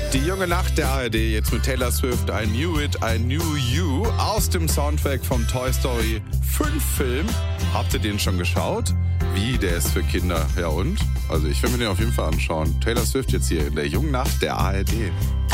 Die junge Nacht der ARD, jetzt mit Taylor Swift, I Knew It, I Knew You, aus dem Soundtrack vom Toy Story 5 Film. Habt ihr den schon geschaut? Wie, der ist für Kinder. Ja und? Also ich will mir den auf jeden Fall anschauen. Taylor Swift jetzt hier in der jungen Nacht der ARD.